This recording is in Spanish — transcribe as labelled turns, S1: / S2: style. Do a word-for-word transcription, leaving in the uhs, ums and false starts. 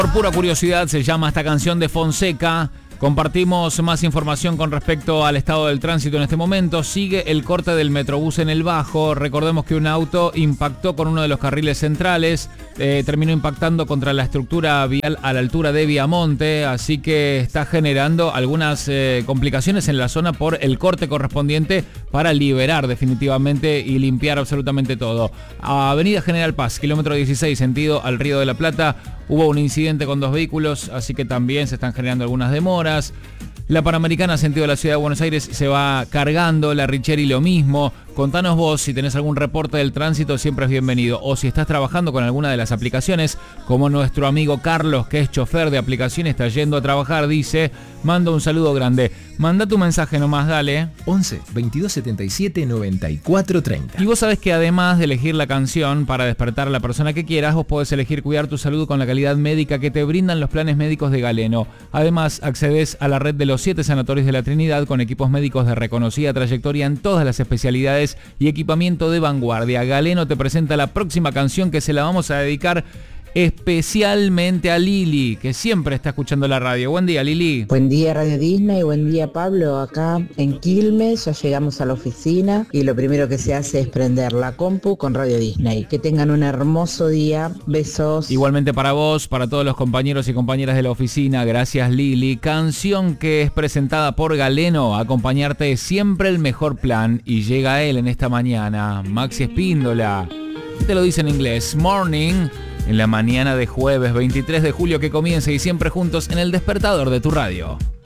S1: Por pura curiosidad se llama esta canción de Fonseca. Compartimos más información con respecto al estado del tránsito en este momento. Sigue el corte del Metrobús en el Bajo. Recordemos que un auto impactó con uno de los carriles centrales. Eh, terminó impactando contra la estructura vial a la altura de Viamonte. Así que está generando algunas eh, complicaciones en la zona por el corte correspondiente para liberar definitivamente y limpiar absolutamente todo. Avenida General Paz, kilómetro dieciséis, sentido al Río de la Plata. Hubo un incidente con dos vehículos, así que también se están generando algunas demoras. La Panamericana, sentido de la Ciudad de Buenos Aires, se va cargando. La Richeri lo mismo. Contanos vos si tenés algún reporte del tránsito, siempre es bienvenido. O si estás trabajando con alguna de las aplicaciones, como nuestro amigo Carlos, que es chofer de aplicación, está yendo a trabajar, dice, manda un saludo grande. Manda tu mensaje nomás, dale.
S2: once, veintidós setenta y siete, noventa y cuatro treinta.
S1: Y vos sabés que además de elegir la canción para despertar a la persona que quieras, vos podés elegir cuidar tu salud con la calidad médica que te brindan los planes médicos de Galeno. Además, accedes a la red de los siete sanatorios de la Trinidad con equipos médicos de reconocida trayectoria en todas las especialidades y equipamiento de vanguardia. Galeno te presenta la próxima canción que se la vamos a dedicar especialmente a Lili, que siempre está escuchando la radio. Buen día, Lili.
S3: Buen día, Radio Disney. Buen día, Pablo. Acá en Quilmes ya llegamos a la oficina y lo primero que se hace es prender la compu con Radio Disney. Que tengan un hermoso día. Besos.
S1: Igualmente para vos, para todos los compañeros y compañeras de la oficina. Gracias, Lili. Canción que es presentada por Galeno. Acompañarte siempre el mejor plan. Y llega él en esta mañana, Maxi Espíndola. Te lo dice en inglés. Morning. En la mañana de jueves veintitrés de julio que comienza y siempre juntos en el despertador de tu radio.